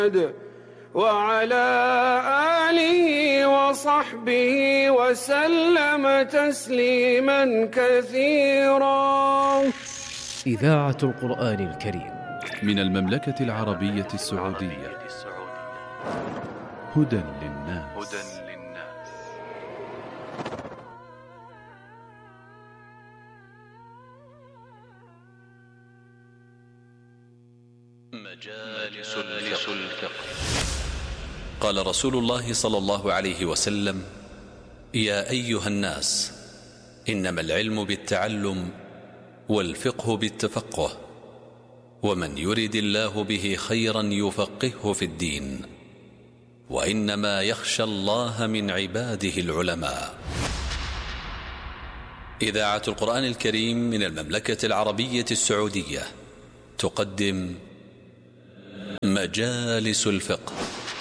وعلى آله وصحبه وسلم تسليما كثيرا. إذاعة القرآن الكريم من المملكة العربية السعودية. هدى للناس. مجالس الفقه. قال رسول الله صلى الله عليه وسلم: يا أيها الناس، إنما العلم بالتعلم والفقه بالتفقه، ومن يرد الله به خيرا يفقهه في الدين، وإنما يخشى الله من عباده العلماء. إذاعة القرآن الكريم من المملكة العربية السعودية تقدم مجالس الفقه.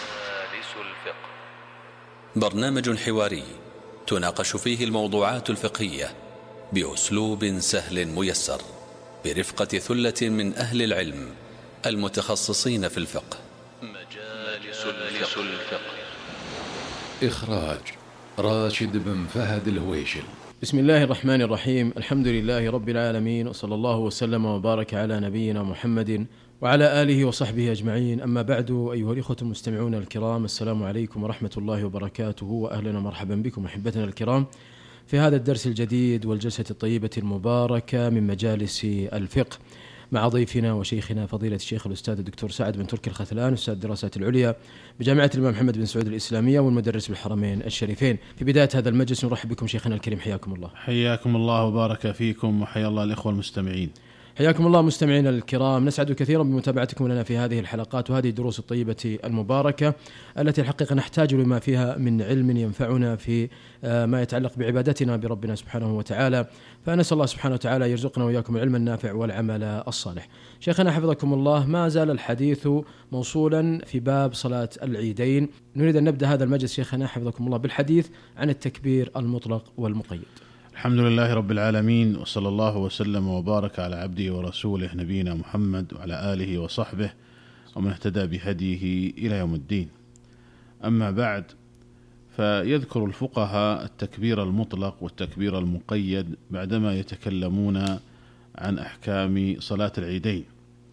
برنامج حواري تناقش فيه الموضوعات الفقهية بأسلوب سهل ميسر، برفقة ثلة من أهل العلم المتخصصين في الفقه. مجالس الفقه. إخراج راشد بن فهد الهويشل. بسم الله الرحمن الرحيم. الحمد لله رب العالمين، وصلى الله وسلم وبارك على نبينا محمد وعلى آله وصحبه أجمعين. أما بعد، أيها الإخوة المستمعون الكرام، السلام عليكم ورحمة الله وبركاته، وأهلا ومرحبا بكم أحبتنا الكرام في هذا الدرس الجديد والجلسة الطيبة المباركة من مجالس الفقه، مع ضيفنا وشيخنا فضيلة الشيخ الأستاذ الدكتور سعد بن تركي الخثلان، أستاذ الدراسات العليا بجامعة الإمام محمد بن سعود الإسلامية والمدرس بالحرمين الشريفين. في بداية هذا المجلس نرحب بكم شيخنا الكريم، حياكم الله. حياكم الله وبارك فيكم، وحيا الله الإخوة المستمعين. حياكم الله مستمعينا الكرام. نسعد كثيرا بمتابعتكم لنا في هذه الحلقات وهذه الدروس الطيبة المباركة التي الحقيقة نحتاج لما فيها من علم ينفعنا في ما يتعلق بعبادتنا بربنا سبحانه وتعالى، فنسأل الله سبحانه وتعالى يرزقنا وإياكم العلم النافع والعمل الصالح. شيخنا حفظكم الله، ما زال الحديث موصولا في باب صلاة العيدين. نريد أن نبدأ هذا المجلس شيخنا حفظكم الله بالحديث عن التكبير المطلق والمقيد. الحمد لله رب العالمين، وصلى الله وسلم وبارك على عبده ورسوله نبينا محمد وعلى آله وصحبه ومن اهتدى بهديه إلى يوم الدين. أما بعد، فيذكر الفقهاء التكبير المطلق والتكبير المقيد بعدما يتكلمون عن أحكام صلاة العيدين.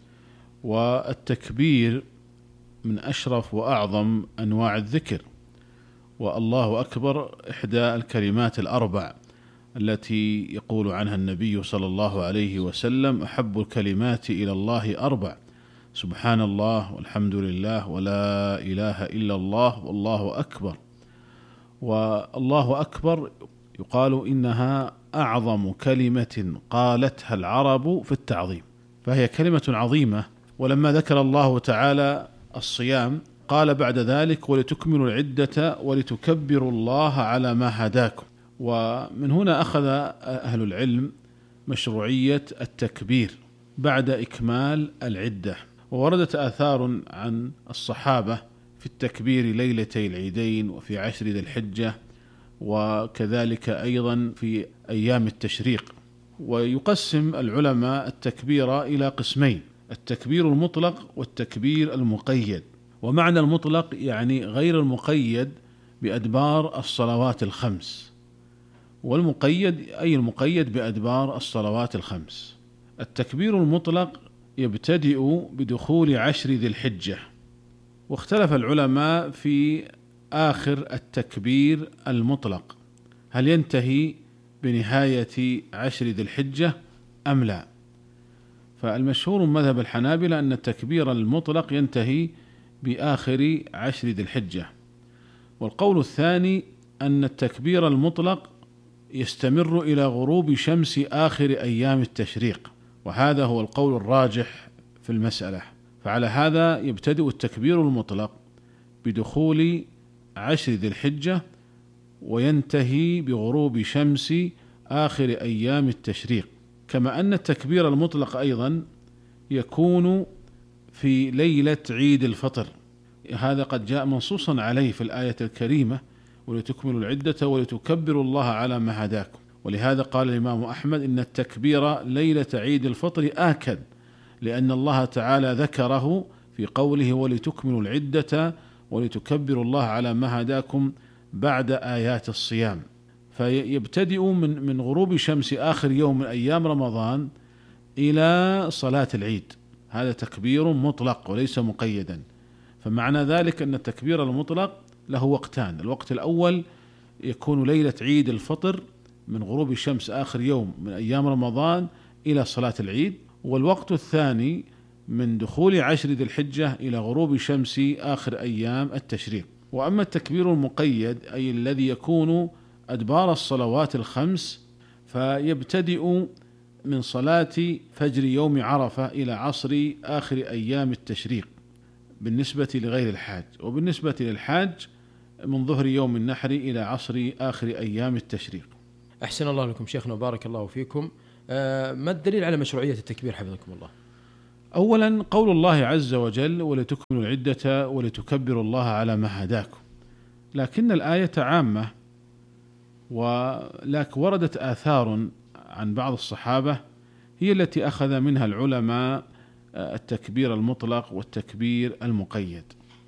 والتكبير من أشرف وأعظم أنواع الذكر، والله أكبر إحدى الكلمات الأربع التي يقول عنها النبي صلى الله عليه وسلم: أحب الكلمات إلى الله أربع: سبحان الله والحمد لله ولا إله إلا الله والله أكبر. والله أكبر يقال إنها أعظم كلمة قالتها العرب في التعظيم، فهي كلمة عظيمة. ولما ذكر الله تعالى الصيام قال بعد ذلك: ولتكملوا العدة ولتكبروا الله على ما هداكم. ومن هنا أخذ أهل العلم مشروعية التكبير بعد إكمال العدة. ووردت آثار عن الصحابة في التكبير ليلتي العيدين وفي 10 ذي الحجة، وكذلك أيضا في أيام التشريق. ويقسم العلماء التكبير إلى قسمين: التكبير المطلق والتكبير المقيد. ومعنى المطلق يعني غير المقيد بأدبار الصلوات الخمس، والمقيد أي المقيد بأدبار الصلوات الخمس. التكبير المطلق يبتدئ بدخول 10 ذي الحجة، واختلف العلماء في آخر التكبير المطلق، هل ينتهي بنهاية 10 ذي الحجة أم لا؟ فالمشهور من مذهب الحنابلة أن التكبير المطلق ينتهي بآخر 10 ذي الحجة. والقول الثاني أن التكبير المطلق يستمر إلى غروب شمس آخر أيام التشريق، وهذا هو القول الراجح في المسألة. فعلى هذا يبتدئ التكبير المطلق بدخول 10 ذي الحجة وينتهي بغروب شمس آخر أيام التشريق. كما أن التكبير المطلق أيضا يكون في ليلة عيد الفطر، هذا قد جاء منصوصا عليه في الآية الكريمة: ولتكملوا العدة ولتكبروا الله على ما هداكم. ولهذا قال الإمام أحمد إن التكبير ليلة عيد الفطر آكد، لأن الله تعالى ذكره في قوله ولتكملوا العدة ولتكبروا الله على ما هداكم بعد آيات الصيام. فيبتدئ من غروب شمس آخر يوم من أيام رمضان إلى صلاة العيد، هذا تكبير مطلق وليس مقيدا. فمعنى ذلك أن التكبير المطلق له وقتان، الوقت الأول يكون ليلة عيد الفطر من غروب الشمس آخر يوم من أيام رمضان إلى صلاة العيد، والوقت الثاني من دخول 10 ذي الحجة إلى غروب شمس آخر أيام التشريق. وأما التكبير المقيد أي الذي يكون أدبار الصلوات الخمس فيبتدئ من صلاة فجر يوم عرفة إلى عصر آخر أيام التشريق بالنسبة لغير الحاج، وبالنسبة للحاج من ظهر يوم النحر إلى عصر آخر أيام التشريق. أحسن الله لكم شيخنا وبارك الله فيكم. ما الدليل على مشروعية التكبير حفظكم الله؟ أولا قول الله عز وجل ولتكملوا العدة ولتكبروا الله على ما هداكم، لكن الآية عامة، ولكن وردت آثار عن بعض الصحابة هي التي أخذ منها العلماء التكبير المطلق والتكبير المقيد.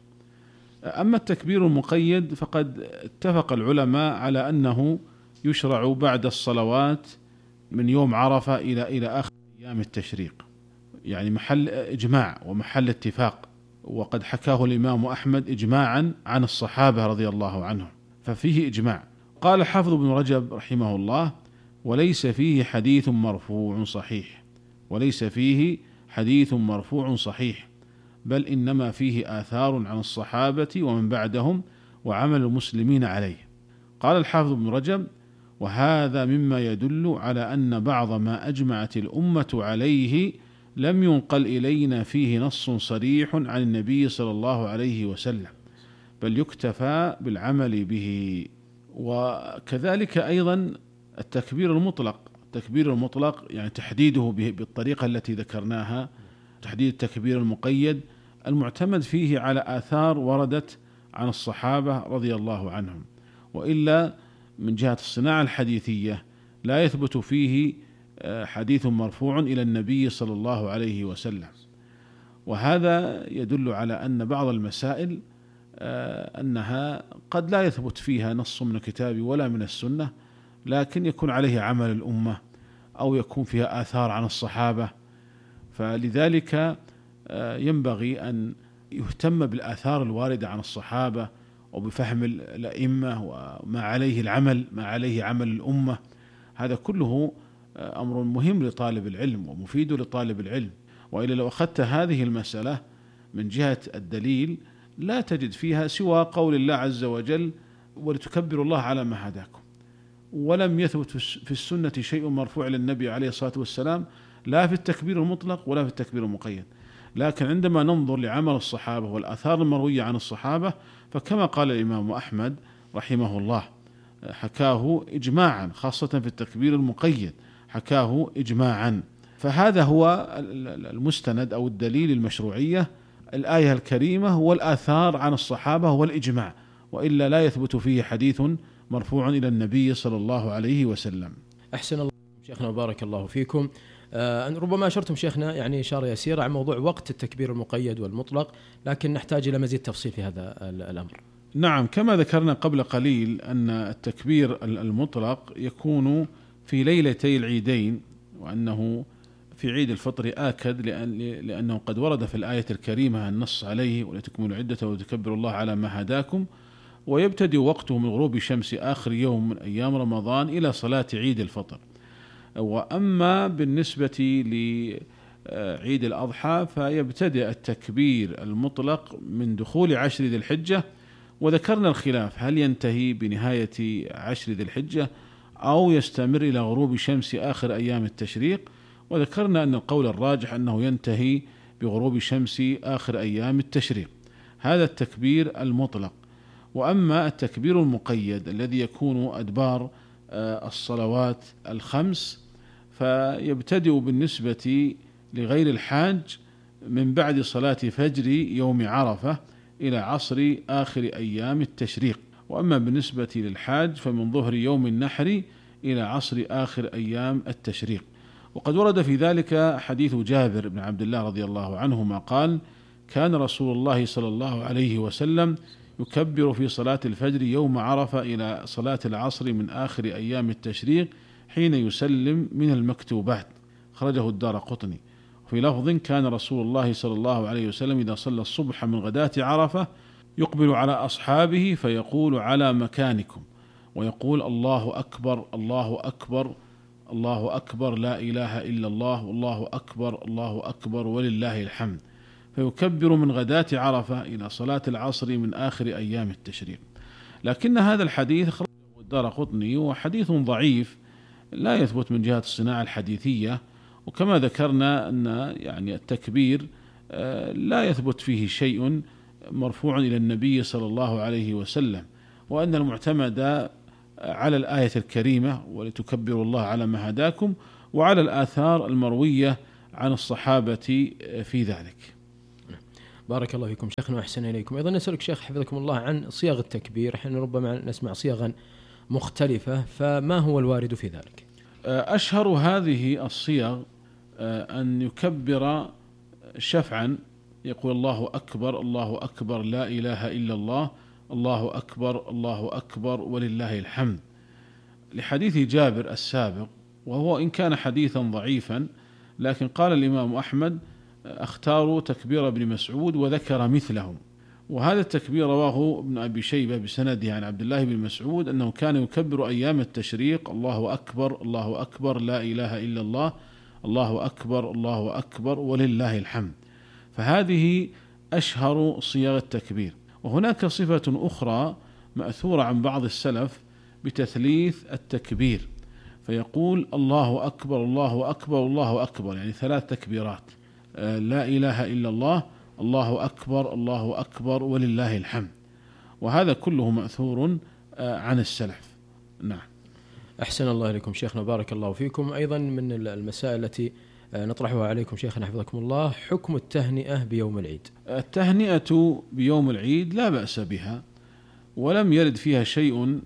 أما التكبير المقيد فقد اتفق العلماء على أنه يشرع بعد الصلوات من يوم عرفة إلى آخر أيام التشريق، يعني محل إجماع ومحل اتفاق، وقد حكاه الإمام أحمد إجماعا عن الصحابة رضي الله عنهم، ففيه إجماع. قال حافظ بن رجب رحمه الله وليس فيه حديث مرفوع صحيح، وليس فيه حديث مرفوع صحيح، بل إنما فيه آثار عن الصحابة ومن بعدهم وعمل المسلمين عليه. قال الحافظ بن رجب وهذا مما يدل على أن بعض ما أجمعت الأمة عليه لم ينقل إلينا فيه نص صريح عن النبي صلى الله عليه وسلم، بل يكتفى بالعمل به. وكذلك أيضا التكبير المطلق، التكبير المطلق يعني تحديده بالطريقة التي ذكرناها، تحديد التكبير المقيد المعتمد فيه على آثار وردت عن الصحابة رضي الله عنهم، وإلا من جهة الصناعة الحديثية لا يثبت فيه حديث مرفوع إلى النبي صلى الله عليه وسلم. وهذا يدل على أن بعض المسائل أنها قد لا يثبت فيها نص من الكتاب ولا من السنة، لكن يكون عليه عمل الأمة أو يكون فيها آثار عن الصحابة، فلذلك ينبغي أن يهتم بالآثار الواردة عن الصحابة وبفهم الأئمة وما عليه العمل، ما عليه عمل الأمة. هذا كله أمر مهم لطالب العلم ومفيد لطالب العلم. وإلا لو أخذت هذه المسألة من جهة الدليل لا تجد فيها سوى قول الله عز وجل ولتكبروا الله على ما هداكم، ولم يثبت في السنة شيء مرفوع للنبي عليه الصلاة والسلام لا في التكبير المطلق ولا في التكبير المقيد. لكن عندما ننظر لعمل الصحابة والآثار المروية عن الصحابة فكما قال الإمام أحمد رحمه الله حكاه إجماعا، خاصة في التكبير المقيد حكاه إجماعا. فهذا هو المستند أو الدليل المشروعية، الآية الكريمة والآثار عن الصحابة والإجماع، وإلا لا يثبت فيه حديث مرفوع إلى النبي صلى الله عليه وسلم. أحسن الله شيخنا وبارك الله فيكم. ربما أشرتم شيخنا يعني إشارة يسيرة عن موضوع وقت التكبير المقيد والمطلق، لكن نحتاج إلى مزيد تفصيل في هذا الأمر. نعم، كما ذكرنا قبل قليل أن التكبير المطلق يكون في ليلتي العيدين، وأنه في عيد الفطر آكد لأنه قد ورد في الآية الكريمة النص عليه ولتكملوا العدة وتكبروا الله على ما هداكم، ويبتدئ وقته من غروب شمس آخر يوم من أيام رمضان إلى صلاة عيد الفطر. وأما بالنسبة لعيد الأضحى فيبتدئ التكبير المطلق من دخول 10 ذي الحجة، وذكرنا الخلاف هل ينتهي بنهاية 10 ذي الحجة أو يستمر إلى غروب شمس آخر أيام التشريق، وذكرنا أن القول الراجح أنه ينتهي بغروب شمس آخر أيام التشريق. هذا التكبير المطلق. وأما التكبير المقيد الذي يكون أدبار الصلوات الخمس فيبتدئ بالنسبة لغير الحاج من بعد صلاة فجر يوم عرفة إلى عصر آخر أيام التشريق. وأما بالنسبة للحاج فمن ظهر يوم النحر إلى عصر آخر أيام التشريق. وقد ورد في ذلك حديث جابر بن عبد الله رضي الله عنهما قال: كان رسول الله صلى الله عليه وسلم يكبر في صلاة الفجر يوم عرفة إلى صلاة العصر من آخر أيام التشريق حين يسلم من المكتوبات، خرجه الدارقطني. في لفظ: كان رسول الله صلى الله عليه وسلم إذا صلى الصبح من غداة عرفة يقبل على أصحابه فيقول: على مكانكم، ويقول: الله أكبر الله أكبر الله أكبر لا إله إلا الله والله أكبر الله أكبر ولله الحمد، فيكبر من غداة عرفة إلى صلاة العصر من آخر أيام التشريق. لكن هذا الحديث خرجه الدارقطني وحديث ضعيف لا يثبت من جهة الصناعة الحديثية، وكما ذكرنا أن يعني التكبير لا يثبت فيه شيء مرفوع إلى النبي صلى الله عليه وسلم، وأن المعتمد على الآية الكريمة: ولتكبروا الله على ما هداكم، وعلى الآثار المروية عن الصحابة في ذلك. بارك الله فيكم شيخنا وأحسن إليكم. أيضا نسألك شيخ حفظكم الله عن صيغ التكبير، احنا ربما نسمع صيغا مختلفة، فما هو الوارد في ذلك؟ أشهر هذه الصيغ أن يكبر شفعا، يقول: الله أكبر الله أكبر لا إله إلا الله الله أكبر الله أكبر ولله الحمد، لحديث جابر السابق، وهو إن كان حديثا ضعيفا لكن قال الإمام أحمد: اختاروا تكبير ابن مسعود وذكر مثله. وهذا التكبير رواه ابن أبي شيبة بسنده عن عبد الله بن مسعود أنه كان يكبر أيام التشريق: الله أكبر الله أكبر لا إله إلا الله الله أكبر الله أكبر ولله الحمد. فهذه أشهر صيغ التكبير. وهناك صفة أخرى مأثورة عن بعض السلف بتثليث التكبير، فيقول: الله أكبر الله أكبر الله أكبر، يعني 3 تكبيرات: لا إله إلا الله الله أكبر الله أكبر ولله الحمد. وهذا كله مأثور عن السلف. نعم. أحسن الله إليكم شيخنا، بارك الله فيكم. أيضا من المسائل التي نطرحها عليكم شيخنا حفظكم الله: حكم التهنئة بيوم العيد. التهنئة بيوم العيد لا بأس بها، ولم يرد فيها شيء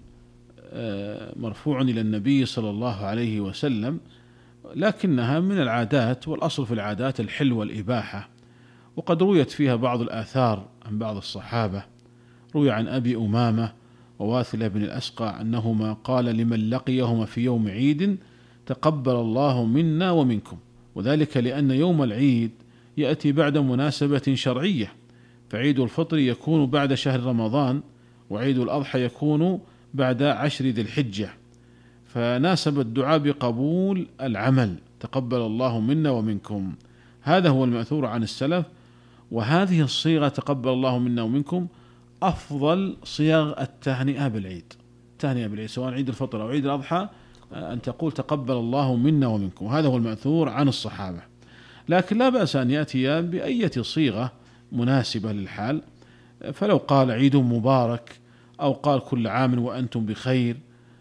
مرفوع إلى النبي صلى الله عليه وسلم، لكنها من العادات، والأصل في العادات الحل والإباحة. وقد رويت فيها بعض الآثار عن بعض الصحابة. روي عن أبي أمامة وواثلة بن الأسقع أنهما قال لمن لقيهما في يوم عيد: تقبل الله منا ومنكم، وذلك لأن يوم العيد يأتي بعد مناسبة شرعية، فعيد الفطر يكون بعد شهر رمضان، وعيد الأضحى يكون بعد 10 ذي الحجة، فناسب الدعاء بقبول العمل: تقبل الله منا ومنكم. هذا هو المأثور عن السلف. وهذه الصيغة تقبل الله منا ومنكم أفضل صيغ التهنئة بالعيد. التهنئة بالعيد سواء عيد الفطر أو عيد الأضحى أن تقول: تقبل الله منا ومنكم. هذا هو المأثور عن الصحابة. لكن لا بأس أن يأتي بأية صيغة مناسبة للحال، فلو قال: عيد مبارك، أو قال: كل عام وأنتم بخير،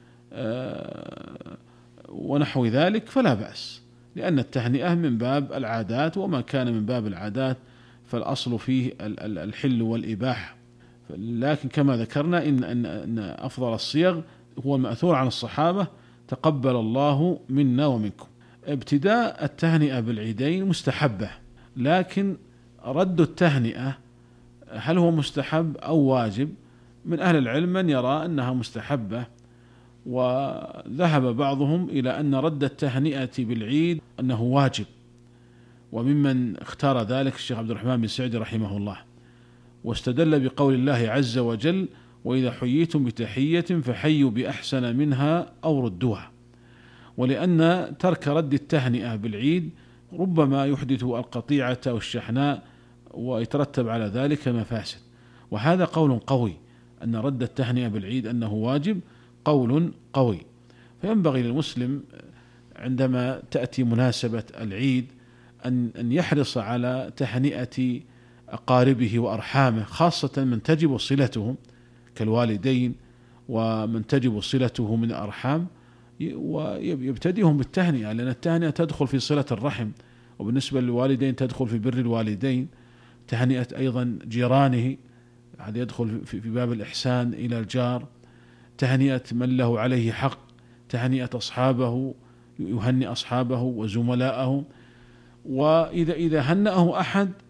ونحو ذلك، فلا بأس، لأن التهنئة من باب العادات، وما كان من باب العادات فالأصل فيه الحل والإباحة. لكن كما ذكرنا إن أفضل الصيغ هو المأثور عن الصحابة: تقبل الله منا ومنكم. ابتداء التهنئة بالعيدين مستحبة، لكن رد التهنئة هل هو مستحب أو واجب؟ من أهل العلم من يرى أنها مستحبة، وذهب بعضهم إلى أن رد التهنئة بالعيد أنه واجب، وممن اختار ذلك الشيخ عبد الرحمن بن سعدي رحمه الله، واستدل بقول الله عز وجل: وإذا حييتم بتحية فحيوا بأحسن منها أو ردوها. ولأن ترك رد التهنئة بالعيد ربما يحدث القطيعة أو الشحناء، ويترتب على ذلك مفاسد. وهذا قول قوي، أن رد التهنئة بالعيد أنه واجب، قول قوي. فينبغي للمسلم عندما تأتي مناسبة العيد أن يحرص على تهنئة أقاربه وأرحامه، خاصة من تجب صلتهم كالوالدين ومن تجب صلته من الأرحام، ويبتدئهم بالتهنئة، لأن التهنئة تدخل في صلة الرحم، وبالنسبة للوالدين تدخل في بر الوالدين. تهنئة أيضا جيرانه، هذا يدخل في باب الإحسان إلى الجار. تهنئة من له عليه حق، تهنئة أصحابه، يهنئ أصحابه وزملاءه. وإذا هنأه أحد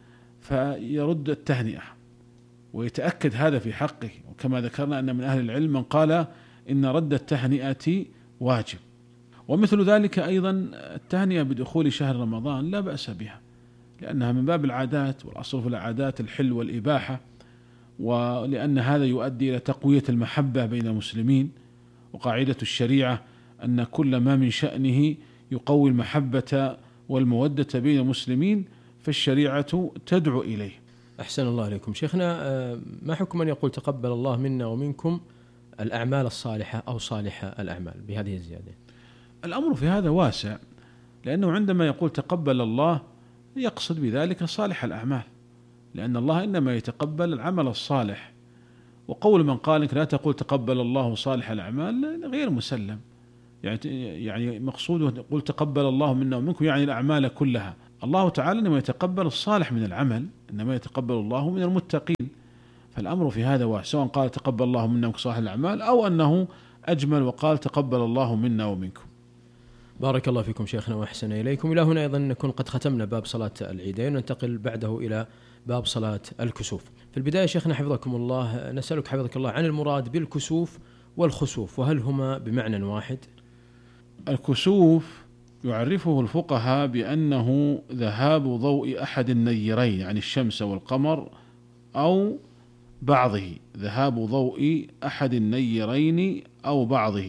فيرد التهنئة ويتأكد هذا في حقه. وكما ذكرنا أن من أهل العلم من قال إن رد التهنئة واجب. ومثل ذلك أيضا التهنئة بدخول شهر رمضان لا بأس بها، لأنها من باب العادات، والأصل في العادات الحل والإباحة، ولأن هذا يؤدي إلى تقوية المحبة بين المسلمين. وقاعدة الشريعة أن كل ما من شأنه يقوي المحبة والمودة بين المسلمين فالشريعة تدعو إليه. أحسن الله عليكم شيخنا. ما حكم من يقول تقبل الله منا ومنكم الأعمال الصالحة أو صالح الأعمال بهذه الزيادة؟ الأمر في هذا واسع، لأنه عندما يقول تقبل الله يقصد بذلك صالح الأعمال، لأن الله إنما يتقبل العمل الصالح. وقول من قال إنك لا تقول تقبل الله صالح الأعمال غير مسلم، يعني مقصوده يقول تقبل الله منا ومنكم يعني الأعمال كلها. الله تعالى إنما يتقبل الصالح من العمل، إنما يتقبل الله من المتقين. فالأمر في هذا واسع، سواء قال تقبل الله منا ومنكم صالح الأعمال أو أنه أجمل وقال تقبل الله منا ومنكم. بارك الله فيكم شيخنا وأحسن إليكم. إلى هنا أيضا نكون قد ختمنا باب صلاة العيدين، وننتقل بعده إلى باب صلاة الكسوف. في البداية شيخنا حفظكم الله نسألك حفظك الله عن المراد بالكسوف والخسوف، وهل هما بمعنى واحد؟ الكسوف يعرفه الفقهاء بأنه ذهاب ضوء أحد النيرين، يعني الشمس والقمر، أو بعضه، ذهاب ضوء أحد النيرين أو بعضه.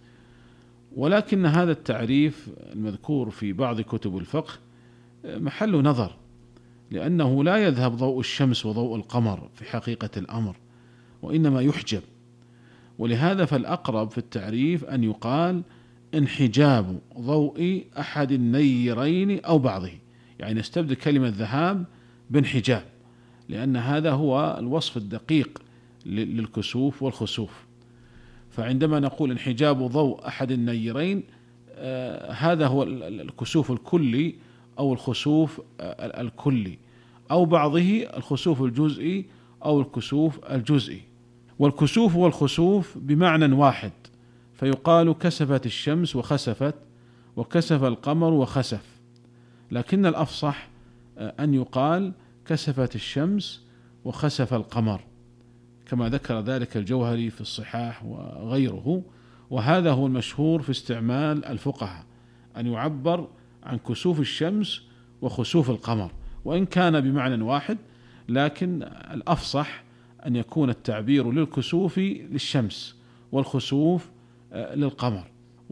ولكن هذا التعريف المذكور في بعض كتب الفقه محل نظر، لأنه لا يذهب ضوء الشمس وضوء القمر في حقيقة الأمر، وإنما يحجب. ولهذا فالأقرب في التعريف أن يقال انحجاب ضوء أحد النيرين أو بعضه، يعني نستبدل كلمة ذهاب بانحجاب، لأن هذا هو الوصف الدقيق للكسوف والخسوف. فعندما نقول انحجاب ضوء أحد النيرين هذا هو الكسوف الكلي أو الخسوف الكلي، أو بعضه الخسوف الجزئي أو الكسوف الجزئي. والكسوف والخسوف بمعنى واحد، فيقال كسفت الشمس وخسفت، وكسف القمر وخسف، لكن الأفصح أن يقال كسفت الشمس وخسف القمر، كما ذكر ذلك الجوهري في الصحاح وغيره. وهذا هو المشهور في استعمال الفقهاء، أن يعبر عن كسوف الشمس وخسوف القمر، وإن كان بمعنى واحد، لكن الأفصح أن يكون التعبير للكسوف للشمس والخسوف للقمر.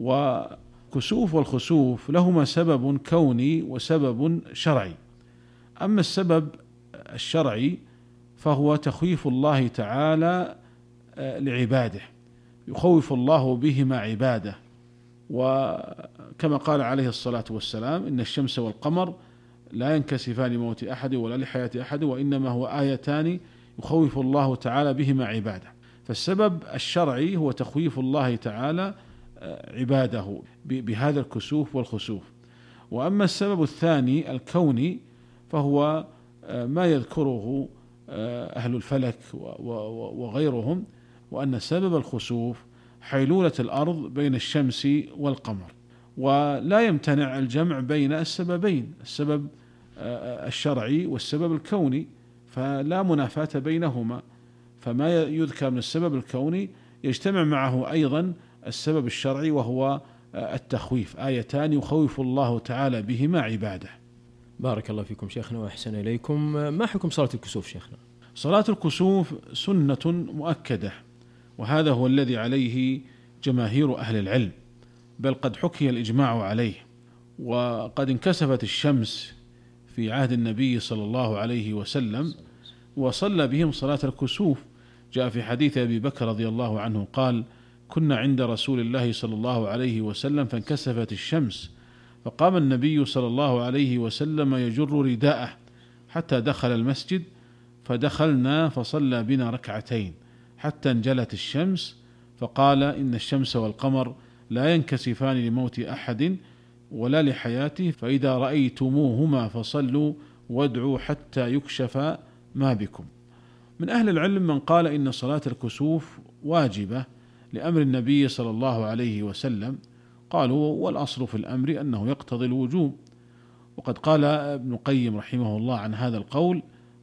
وكسوف والخسوف لهما سبب كوني وسبب شرعي. أما السبب الشرعي فهو تخويف الله تعالى لعباده، يخوف الله بهما عباده. وكما قال عليه الصلاة والسلام إن الشمس والقمر لا ينكسفان لموت أحد ولا لحياة أحد، وإنما هو آيتان يخوف الله تعالى بهما عباده. فالسبب الشرعي هو تخويف الله تعالى عباده بهذا الكسوف والخسوف. وأما السبب الثاني الكوني فهو ما يذكره أهل الفلك وغيرهم، وأن سبب الخسوف حيلولة الأرض بين الشمس والقمر. ولا يمتنع الجمع بين السببين، السبب الشرعي والسبب الكوني، فلا منافاة بينهما. فما يذكر من السبب الكوني يجتمع معه أيضا السبب الشرعي، وهو التخويف، آيتان يخوف الله تعالى بهما عباده. بارك الله فيكم شيخنا وأحسن إليكم. ما حكم صلاة الكسوف شيخنا؟ صلاة الكسوف سنة مؤكدة، وهذا هو الذي عليه جماهير أهل العلم، بل قد حكي الإجماع عليه. وقد انكسفت الشمس في عهد النبي صلى الله عليه وسلم وصلى بهم صلاة الكسوف. جاء في حديث أبي بكر رضي الله عنه قال: كنا عند رسول الله صلى الله عليه وسلم فانكسفت الشمس، فقام النبي صلى الله عليه وسلم يجر رداءه حتى دخل المسجد، فدخلنا فصلى بنا ركعتين حتى انجلت الشمس، فقال: إن الشمس والقمر لا ينكسفان لموت أحد ولا لحياته، فإذا رأيتموهما فصلوا وادعوا حتى يكشف ما بكم. من أهل العلم من قال إن صلاة الكسوف واجبة لأمر النبي صلى الله عليه وسلم، قالوا والأصل في الأمر أنه يقتضي الوجوب. وقد قال ابن القيم رحمه الله عن هذا القول: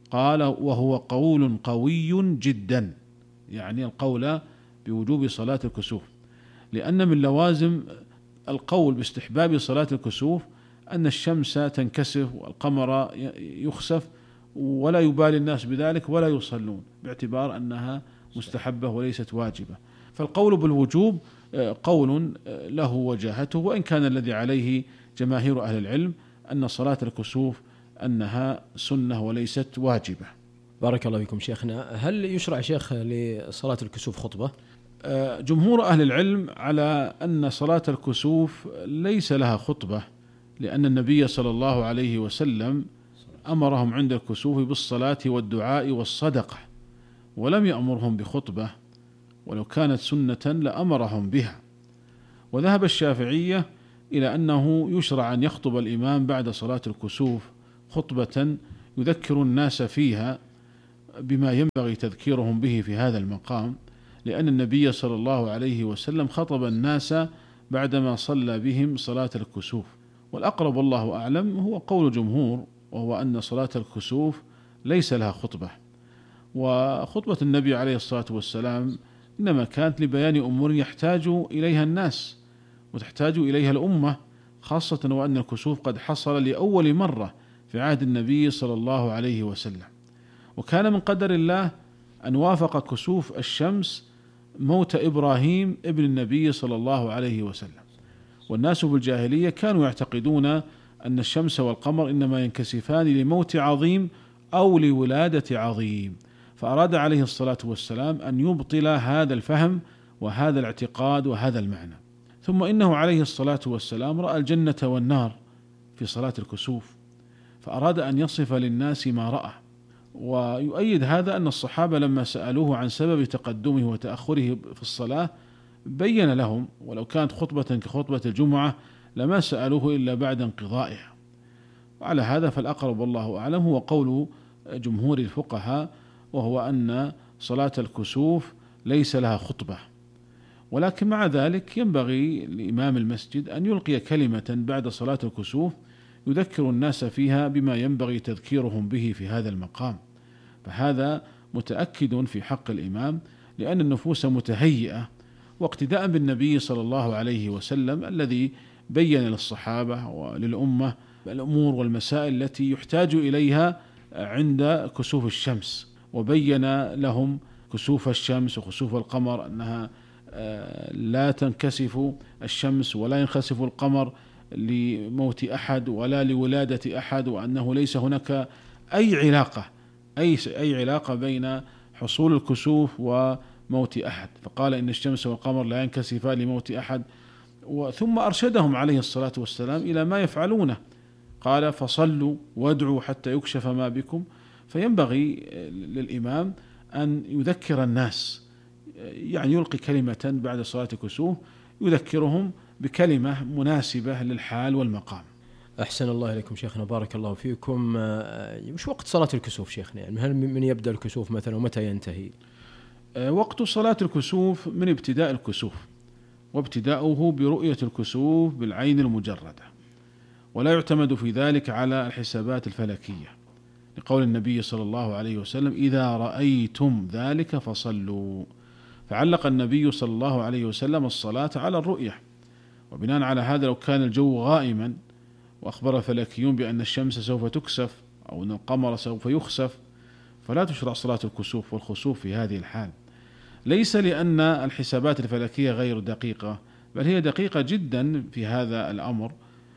قال: وهو قول قوي جدا، يعني القول بوجوب صلاة الكسوف، لأن من لوازم القول باستحباب صلاة الكسوف أن الشمس تنكسف والقمر يخسف، ولا يبالي الناس بذلك ولا يصلون، باعتبار أنها مستحبة وليست واجبة. فالقول بالوجوب قول له وجاهته، وإن كان الذي عليه جماهير أهل العلم أن صلاة الكسوف أنها سنة وليست واجبة. بارك الله فيكم شيخنا. هل يشرع شيخ لصلاة الكسوف خطبة؟ جمهور أهل العلم على أن صلاة الكسوف ليس لها خطبة، لأن النبي صلى الله عليه وسلم أمرهم عند الكسوف بالصلاة والدعاء والصدقة، ولم يأمرهم بخطبة، ولو كانت سنة لأمرهم بها. وذهب الشافعية إلى أنه يشرع أن يخطب الإمام بعد صلاة الكسوف خطبة يذكر الناس فيها بما ينبغي تذكيرهم به في هذا المقام، لأن النبي صلى الله عليه وسلم خطب الناس بعدما صلى بهم صلاة الكسوف. والأقرب والله أعلم هو قول جمهور، وهو أن صلاة الكسوف ليس لها خطبة، وخطبة النبي عليه الصلاة والسلام إنما كانت لبيان أمور يحتاج إليها الناس وتحتاج إليها الأمة، خاصة وأن الكسوف قد حصل لأول مرة في عهد النبي صلى الله عليه وسلم، وكان من قدر الله أن وافق كسوف الشمس موت إبراهيم ابن النبي صلى الله عليه وسلم. والناس في الجاهلية كانوا يعتقدون أن الشمس والقمر إنما ينكسفان لموت عظيم أو لولادة عظيم، فأراد عليه الصلاة والسلام أن يبطل هذا الفهم وهذا الاعتقاد وهذا المعنى. ثم إنه عليه الصلاة والسلام رأى الجنة والنار في صلاة الكسوف، فأراد أن يصف للناس ما رأى. ويؤيد هذا أن الصحابة لما سألوه عن سبب تقدمه وتأخره في الصلاة بين لهم، ولو كانت خطبة كخطبة الجمعة لما سألوه إلا بعد انقضائها. وعلى هذا فالأقرب والله أعلم هو قول جمهور الفقهاء، وهو أن صلاة الكسوف ليس لها خطبة، ولكن مع ذلك ينبغي لإمام المسجد أن يلقي كلمة بعد صلاة الكسوف يذكر الناس فيها بما ينبغي تذكيرهم به في هذا المقام، فهذا متأكد في حق الإمام، لأن النفوس متهيئة، واقتداء بالنبي صلى الله عليه وسلم الذي بين للصحابة وللأمة الأمور والمسائل التي يحتاج إليها عند كسوف الشمس، وبين لهم كسوف الشمس وكسوف القمر أنها لا تنكسف الشمس ولا ينخسف القمر لموت أحد ولا لولادة أحد، وأنه ليس هناك أي علاقة بين حصول الكسوف وموت أحد، فقال إن الشمس والقمر لا ينكسفان لموت أحد. ثم أرشدهم عليه الصلاة والسلام إلى ما يفعلونه، قال: فصلوا وادعوا حتى يكشف ما بكم. فينبغي للإمام أن يذكر الناس، يعني يلقي كلمة بعد صلاة الكسوف يذكرهم بكلمة مناسبة للحال والمقام. أحسن الله إليكم شيخنا، بارك الله فيكم. وش وقت صلاة الكسوف شيخنا؟ يعني هل من يبدأ الكسوف مثلا ومتى ينتهي؟ وقت صلاة الكسوف من ابتداء الكسوف، وابتداؤه برؤية الكسوف بالعين المجردة، ولا يعتمد في ذلك على الحسابات الفلكية، لقول النبي صلى الله عليه وسلم: إذا رأيتم ذلك فصلوا. فعلق النبي صلى الله عليه وسلم الصلاة على الرؤية، وبناء على هذا لو كان الجو غائما وأخبر الفلكيون بأن الشمس سوف تكسف أو أن القمر سوف يخسف فلا تشرع صلاة الكسوف والخسوف في هذه الحال، ليس لأن الحسابات الفلكية غير دقيقة، بل هي دقيقة جدا في هذا الأمر،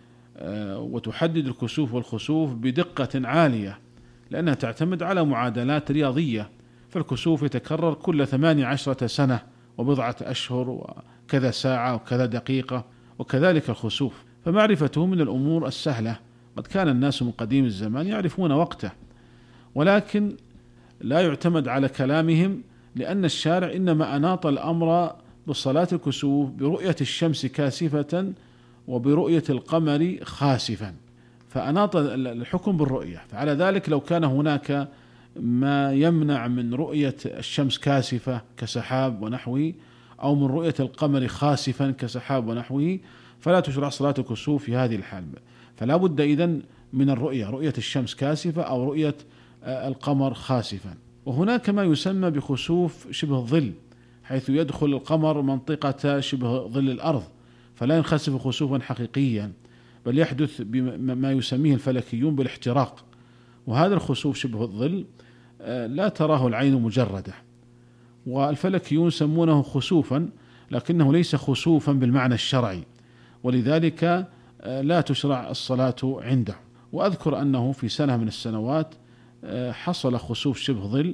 وتحدد الكسوف والخسوف بدقة عالية، لأنها تعتمد على معادلات رياضية، فالكسوف يتكرر كل 18 سنة وبضعة أشهر وكذا ساعة وكذا دقيقة، وكذلك الخسوف، فمعرفته من الأمور السهلة. قد كان الناس من قديم الزمان يعرفون وقته، ولكن لا يعتمد على كلامهم، لأن الشارع إنما أناط الأمر بصلاة الكسوف برؤية الشمس كاسفة وبرؤية القمر خاسفا، فأناط الحكم بالرؤية. فعلى ذلك لو كان هناك ما يمنع من رؤية الشمس كاسفة كسحاب ونحوه، أو من رؤية القمر خاسفا كسحاب ونحوه، فلا تشرع صلاة الكسوف في هذه الحال. فلا بد إذن من رؤية الشمس كاسفة أو رؤية القمر خاسفا. وهناك ما يسمى بخسوف شبه الظل، حيث يدخل القمر منطقة شبه ظل الأرض فلا ينخسف خسوفا حقيقيا، بل يحدث بما يسميه الفلكيون بالاحتراق. وهذا الخسوف شبه الظل لا تراه العين مجردة، والفلكيون يسمونه خسوفا، لكنه ليس خسوفا بالمعنى الشرعي، ولذلك لا تشرع الصلاة عنده. وأذكر أنه في سنة من السنوات حصل خسوف شبه ظل،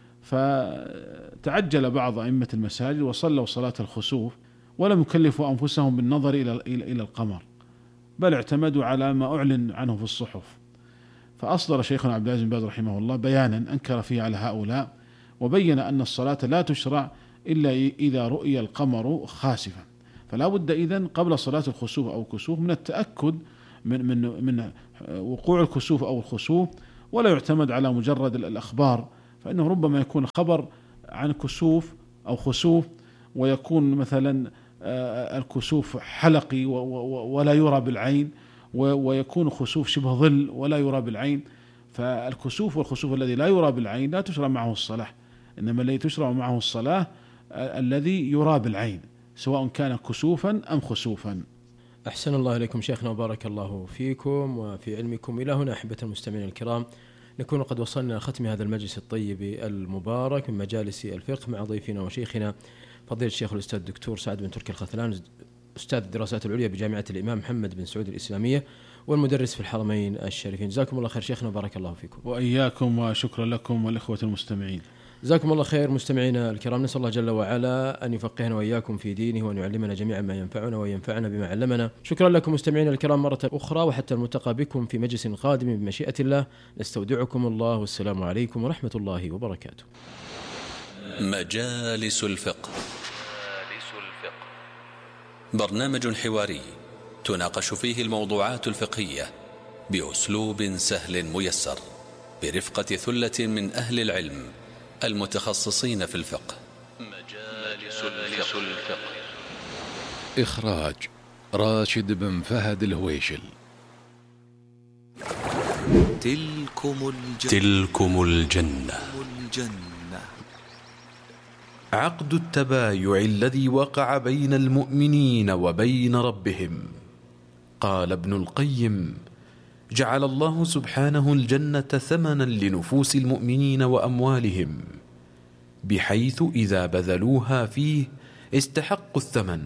فتعجل بعض أئمة المساجد وصلوا صلاة الخسوف ولم يكلفوا أنفسهم بالنظر إلى القمر، بل اعتمدوا على ما أعلن عنه في الصحف. فأصدر شيخنا عبد العزيز بن باز رحمه الله بيانا أنكر فيه على هؤلاء، وبين أن الصلاة لا تشرع إلا إذا رؤي القمر خاسفا. فلا بد إذن قبل صلاة الخسوف أو الكسوف من التأكد من وقوع الكسوف أو الخسوف، ولا يعتمد على مجرد الأخبار، فإنه ربما يكون خبر عن كسوف أو خسوف ويكون مثلا الكسوف حلقي ولا يرى بالعين، ويكون خسوف شبه ظل ولا يرى بالعين. فالكسوف والخسوف الذي لا يرى بالعين لا تشرع معه الصلاة، إنما الذي تشرع معه الصلاة الذي يرى بالعين، سواء كان كسوفا أم خسوفا. أحسن الله إليكم شيخنا وبارك الله فيكم وفي علمكم. إلى هنا أحبة المستمعين الكرام نكون قد وصلنا لختم هذا المجلس الطيب المبارك من مجالس الفقه مع ضيفنا وشيخنا فضيلة الشيخ الأستاذ الدكتور سعد بن تركي الخثلان، أستاذ الدراسات العليا بجامعة الإمام محمد بن سعود الإسلامية والمدرس في الحرمين الشريفين. جزاكم الله خير شيخنا وبارك الله فيكم. وإياكم، وشكرا لكم والإخوة المستمعين. جزاكم الله خير مستمعينا الكرام. نسأل الله جل وعلا أن يفقهنا وإياكم في دينه وأن يعلمنا جميعا ما ينفعنا وينفعنا بما علمنا. شكرا لكم مستمعينا الكرام مرة أخرى، وحتى الملتقى بكم في مجلس قادم بمشيئة الله. نستودعكم الله، والسلام عليكم ورحمة الله وبركاته. مجالس الفقه، برنامج حواري تناقش فيه الموضوعات الفقهية بأسلوب سهل ميسر برفقة ثلة من أهل العلم المتخصصين في الفقه. مجالس الفقه. إخراج راشد بن فهد الهويشل. تلكم الجنة. عقد التبايع الذي وقع بين المؤمنين وبين ربهم. قال ابن القيم: جعل الله سبحانه الجنة ثمنا لنفوس المؤمنين وأموالهم، بحيث إذا بذلوها فيه استحقوا الثمن،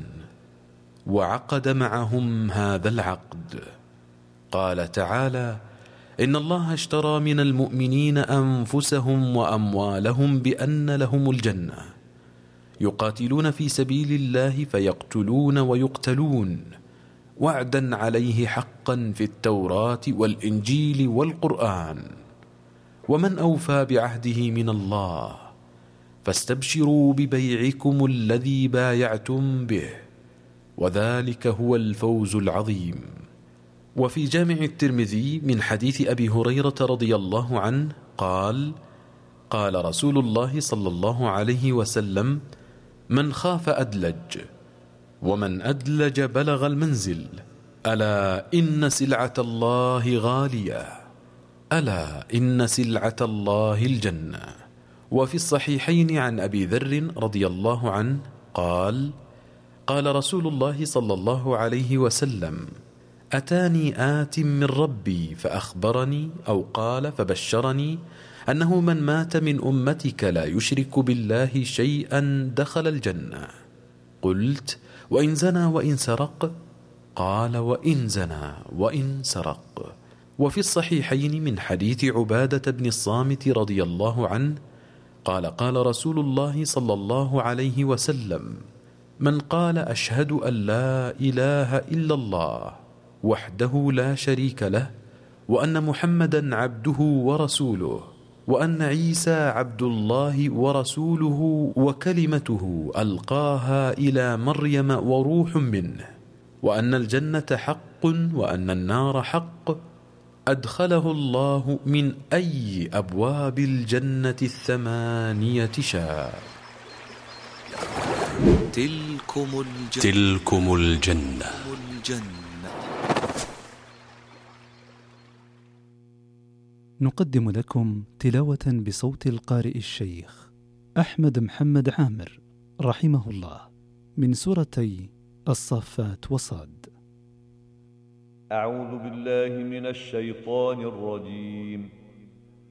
وعقد معهم هذا العقد. قال تعالى: إن الله اشترى من المؤمنين أنفسهم وأموالهم بأن لهم الجنة، يقاتلون في سبيل الله فيقتلون ويقتلون، وعدا عليه حقا في التوراة والإنجيل والقرآن، ومن أوفى بعهده من الله، فاستبشروا ببيعكم الذي بايعتم به، وذلك هو الفوز العظيم. وفي جامع الترمذي من حديث أبي هريرة رضي الله عنه قال: قال رسول الله صلى الله عليه وسلم: من خاف أدلج، ومن أدلج بلغ المنزل، ألا إن سلعة الله غالية، ألا إن سلعة الله الجنة. وفي الصحيحين عن أبي ذر رضي الله عنه قال: قال رسول الله صلى الله عليه وسلم: أتاني آت من ربي فأخبرني، أو قال فبشرني، أنه من مات من أمتك لا يشرك بالله شيئا دخل الجنة. قلت: وإن زنى وإن سرق؟ قال: وإن زنى وإن سرق. وفي الصحيحين من حديث عبادة بن الصامت رضي الله عنه قال: قال رسول الله صلى الله عليه وسلم: من قال أشهد أن لا إله إلا الله وحده لا شريك له، وأن محمدا عبده ورسوله، وأن عيسى عبد الله ورسوله وكلمته ألقاها إلى مريم وروح منه، وأن الجنة حق وأن النار حق، أدخله الله من أي أبواب الجنة 8 شاء. تلكم الجنة. نقدم لكم تلاوة بصوت القارئ الشيخ أحمد محمد عامر رحمه الله من سورتي الصافات وصاد. أعوذ بالله من الشيطان الرجيم.